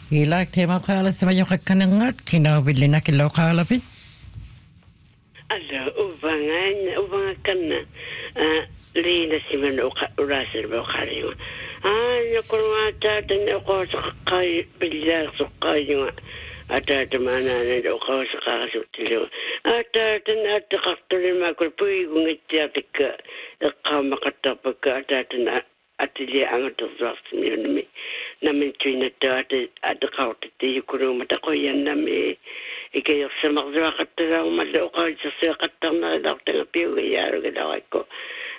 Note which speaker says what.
Speaker 1: Ilak tema kala sa mayo kakanangat kinawili na kilaw kalapit.
Speaker 2: Ala ubangan na lina si man urasir ba kariyo. Nakulungata tan ako sa kay bilang sa kayo ata mana na ako sa kasutilo. Ata tan at kaktuloy makulpuy kung itiyatik ka makatapag ka ata tan atili ang tos mi namin tuina ta at kautiti kuno matako yan nami ikay sa magdra katara malo ka sa katang na doktor piyo yaro gadaw ko